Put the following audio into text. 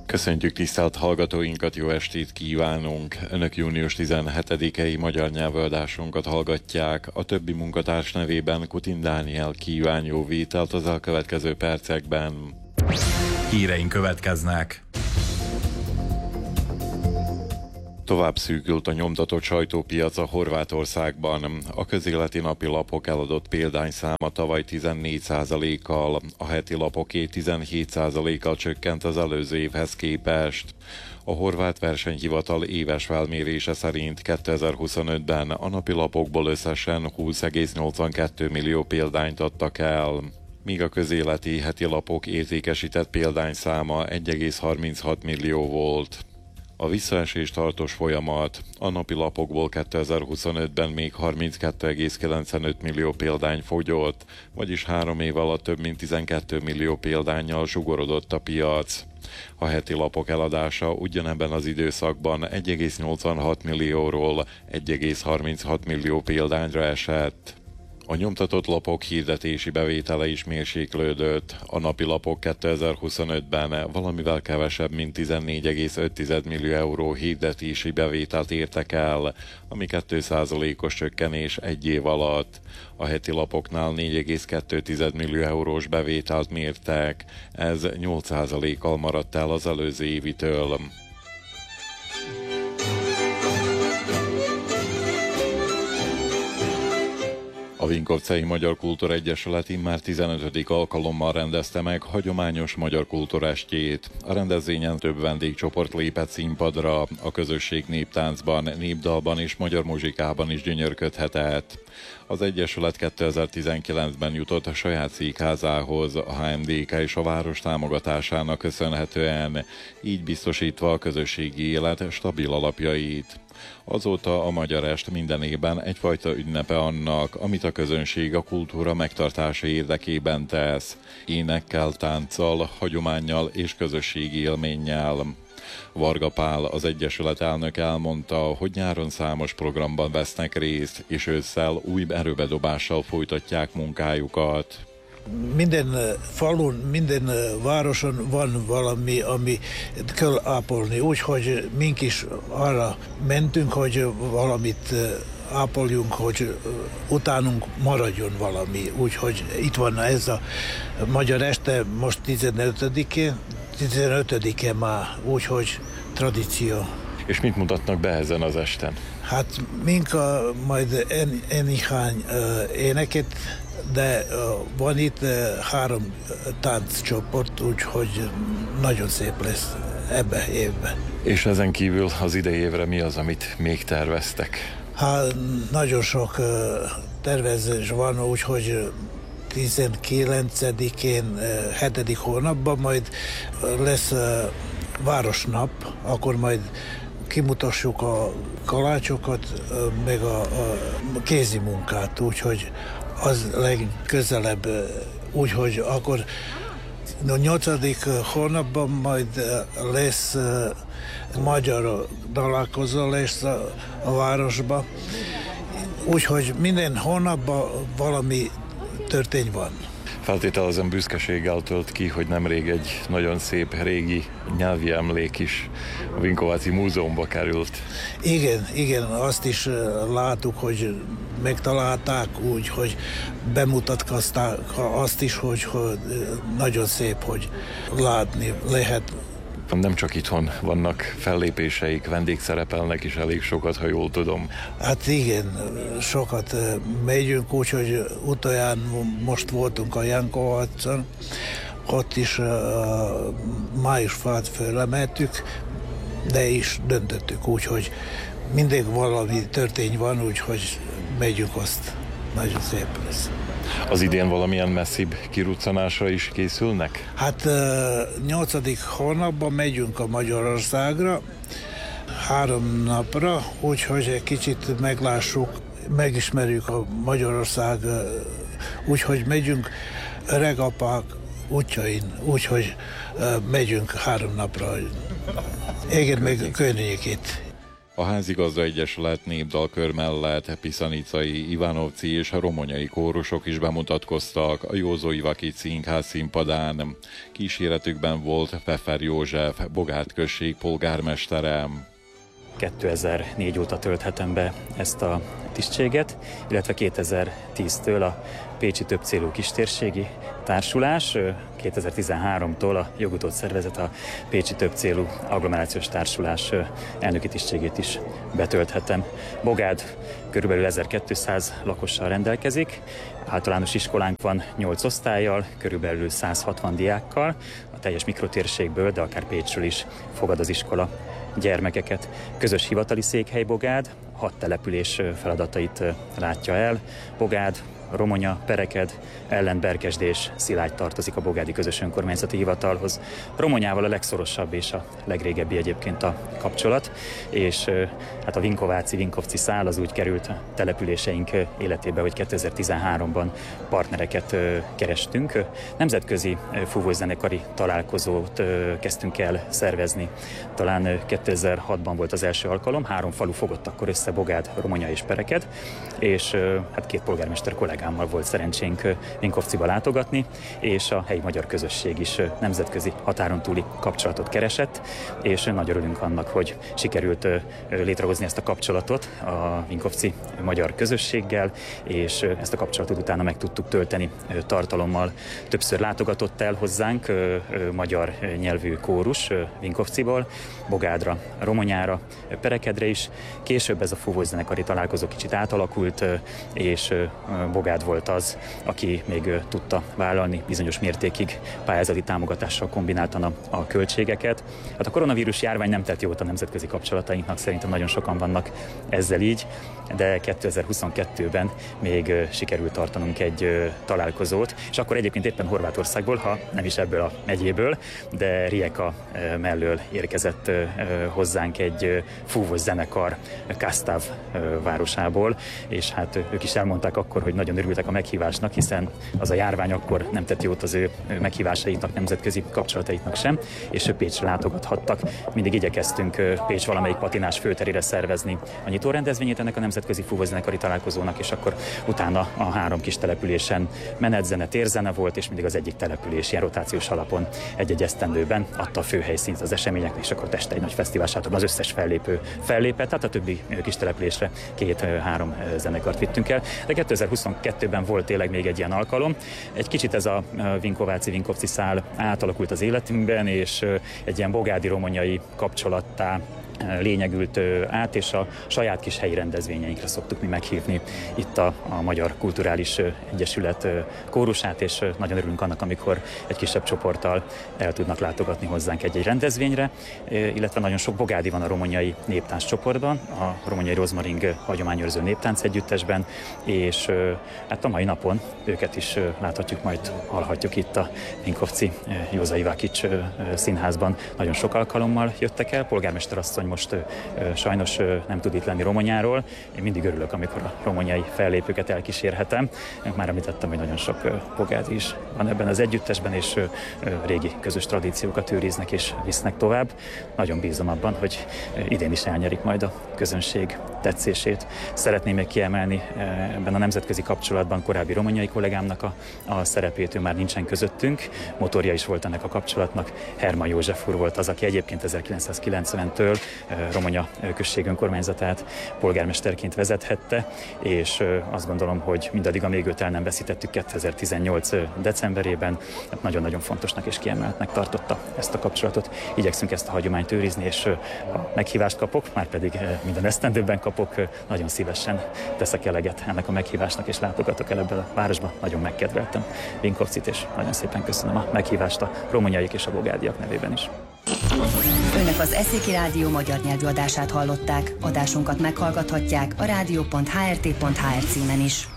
Köszöntjük tisztelt hallgatóinkat, jó estét kívánunk! Önök június 17-i magyar nyelvöldásunkat hallgatják. A többi munkatárs nevében Kutin Dániel kíván jó vételt az elkövetkező percekben. Híreink következnek. Tovább szűkült a nyomtatott sajtópiaca Horvátországban. A közéleti napi lapok eladott példányszáma tavaly 14%-kal, a heti lapoké 17%-kal csökkent az előző évhez képest. A Horvát Versenyhivatal éves felmérése szerint 2025-ben a napi lapokból összesen 20,82 millió példányt adtak el, míg a közéleti heti lapok értékesített példányszáma 1,36 millió volt. A visszaesés tartós folyamat. A napi lapokból 2025-ben még 32,95 millió példány fogyott, vagyis 3 év alatt több mint 12 millió példánnyal zsugorodott a piac. A heti lapok eladása ugyanebben az időszakban 1,86 millióról 1,36 millió példányra esett. A nyomtatott lapok hirdetési bevétele is mérséklődött. A napi lapok 2025-ben valamivel kevesebb, mint 14,5 millió euró hirdetési bevételt értek el, ami 2%-os csökkenés egy év alatt. A heti lapoknál 4,2 millió eurós bevételt mértek, ez 8%-kal maradt el az előző évitől. A Vinkovcai Magyar Kultúra Egyesület immár 15. alkalommal rendezte meg hagyományos magyar kultúrestjét. A rendezvényen több vendégcsoport lépett színpadra, a közösség néptáncban, népdalban és magyar muzsikában is gyönyörködhetett. Az Egyesület 2019-ben jutott a saját székházához, a HMDK és a város támogatásának köszönhetően, így biztosítva a közösségi élet stabil alapjait. Azóta a Magyar Est minden évben egyfajta ünnepe annak, amit a közönség a kultúra megtartása érdekében tesz, énekkel, tánccal, hagyománnyal és közösségi élménnyel. Varga Pál, az Egyesület elnök elmondta, hogy nyáron számos programban vesznek részt, és ősszel új erőbedobással folytatják munkájukat. Minden falun, minden városon van valami, ami kell ápolni. Úgyhogy mink is arra mentünk, hogy valamit ápoljunk, hogy utánunk maradjon valami. Úgyhogy itt van ez a Magyar Este, most 15-e már, úgyhogy tradíció. És mit mutatnak be ezen az esten? Hát mink majd néhány éneket, de van itt 3 tánccsoport, úgyhogy nagyon szép lesz ebbe évben. És ezen kívül az idei évre mi az, amit még terveztek? Hát nagyon sok tervezés van, úgyhogy 19-én, 7. hónapban majd lesz városnap, akkor majd kimutassuk a kalácsokat, meg a kézi munkát, úgyhogy az legközelebb, úgyhogy akkor a 8. hónapban majd lesz magyar találkozó lesz a városba, úgyhogy minden hónapban valami történy van. Feltételezem büszkeséggel tölt ki, hogy nemrég egy nagyon szép régi nyelvi emlék is a Vinkováci Múzeumba került. Igen, azt is láttuk, hogy megtalálták úgy, hogy bemutatkozták azt is, hogy nagyon szép, hogy látni lehet. Nem csak itthon vannak fellépéseik, vendégszerepelnek is elég sokat, ha jól tudom. Hát igen, sokat megyünk, úgyhogy utoljára most voltunk a Jankovacon, ott is májusfát fölemeltük, de is döntöttük, úgyhogy mindig valami történy van, úgyhogy megyünk azt. Nagyon szép lesz. Az idén valamilyen messzibb kiruccanásra is készülnek? Hát 8. hónapban megyünk a Magyarországra, 3 napra, úgyhogy egy kicsit meglássuk, megismerjük a Magyarország, úgyhogy megyünk Regapák útjain, úgyhogy megyünk 3 napra. Igen, meg környékét. A Házigazda Egyesület népdalkör mellett piszanicai, ivanovci és a romonyai kórusok is bemutatkoztak a Józó Ivakics Színház színpadán. Kíséretükben volt Pfeffer József, Bogát község polgármestere. 2004 óta tölthetem be ezt a tisztséget, illetve 2010-től a Pécsi Többcélú Kistérségi Társulás, 2013-tól a jogutód szervezet a Pécsi Többcélú Agglomerációs Társulás elnöki tisztségét is betölthetem. Bogád körülbelül 1200 lakossal rendelkezik, általános iskolánk van 8 osztállyal, körülbelül 160 diákkal, a teljes mikrotérségből, de akár Pécsről is fogad az iskola gyermekeket. Közös hivatali székhely Bogád, 6 település feladatait látja el. Bogád, Romonya, Pereked, Ellent-Berkesd és Szilágy tartozik a bogádi közös önkormányzati hivatalhoz. Romonyával a legszorosabb és a legrégebbi egyébként a kapcsolat, és hát a Vinkovci szál az úgy került a településeink életébe, hogy 2013-ban partnereket kerestünk. Nemzetközi fúvózenekari találkozót kezdtünk el szervezni. Talán 2006-ban volt az első alkalom, 3 falu fogott akkor össze, Bogád, Romonya és Pereked, és hát 2 polgármester kollégámmal volt szerencsénk Vinkovciba látogatni, és a helyi magyar közösség is nemzetközi határon túli kapcsolatot keresett, és nagy örülünk annak, hogy sikerült létrehozni ezt a kapcsolatot a vinkovci magyar közösséggel, és ezt a kapcsolatot utána meg tudtuk tölteni tartalommal. Többször látogatott el hozzánk magyar nyelvű kórus Vinkovciból, Bogádra, Romonyára, Perekedre is. Később ez a fúvózenekari találkozó kicsit átalakult, és Bogád volt az, aki még tudta vállalni bizonyos mértékig pályázati támogatással kombináltan a költségeket. Hát a koronavírus járvány nem tett jót a nemzetközi kapcsolatainknak, szerintem nagyon sokan vannak ezzel így, de 2022-ben még sikerült tartanunk egy találkozót, és akkor egyébként éppen Horvátországból, ha nem is ebből a megyéből, de Rijeka mellől érkezett hozzánk egy fúvós zenekar Kastav városából, és hát ők is elmondták akkor, hogy nagyon örültek a meghívásnak, hiszen az a járvány akkor nem tett jót az ő meghívásaiknak, nemzetközi kapcsolataiknak sem, és Pécsre látogathattak. Mindig igyekeztünk Pécs valamelyik patinás főterére szervezni a nyitórendezvényét ennek a nemzetközi fúvózenekari találkozónak, és akkor utána a 3 kis településen menetzene, térzene volt, és mindig az egyik település ilyen rotációs alapon egy-egy esztendőben adta a főhelyszínt az eseményeknek, és akkor este egy nagy fesztiválsátorban az összes fellépő fellépett, tehát a többi kis településre 2-3 zenekart vittünk el. De 2022-ben volt tényleg még egy ilyen alkalom. Egy kicsit ez a Vinkovci szál átalakult az életünkben, és egy ilyen bogádi-romonyai kapcsolattá lényegült át, és a saját kis helyi rendezvényeinkre szoktuk mi meghívni itt a Magyar Kulturális Egyesület kórusát, és nagyon örülünk annak, amikor egy kisebb csoporttal el tudnak látogatni hozzánk egy-egy rendezvényre, illetve nagyon sok bogádi van a romonyai néptánc csoportban, a romonyai Rozmaring hagyományőrző néptánc együttesben, és hát a mai napon őket is láthatjuk, majd hallhatjuk itt a Vinkovci Józsa Ivakics színházban. Nagyon sok alkalommal jöttek el, polgármester asszony most sajnos nem tud itt lenni Romonyáról. Én mindig örülök, amikor a romonyai fellépőket elkísérhetem. Már említettem, hogy nagyon sok bogádi is van ebben az együttesben, és régi közös tradíciókat őriznek és visznek tovább. Nagyon bízom abban, hogy idén is elnyerik majd a közönség tetszését. Szeretném még kiemelni ebben a nemzetközi kapcsolatban korábbi romonyai kollégámnak a szerepét, ő már nincsen közöttünk. Motorja is volt ennek a kapcsolatnak. Herman József úr volt az, aki egyébként 1990-től Romonya község önkormányzatát polgármesterként vezethette, és azt gondolom, hogy mindaddig, amíg őt el nem veszítettük 2018 decemberében, nagyon-nagyon fontosnak és kiemeltnek tartotta ezt a kapcsolatot. Igyekszünk ezt a hagyományt őrizni, és ha meghívást kapok, már pedig minden esztendőben kapok, nagyon szívesen teszek eleget ennek a meghívásnak, és látogatok el ebből a városba. Nagyon megkedveltem Vinkovcit, és nagyon szépen köszönöm a meghívást a romonyaiak és a bogádiak nevében is. Önök az Eszéki Rádió magyar nyelvű adását hallották. Adásunkat meghallgathatják a rádió.hrt.hr címen is.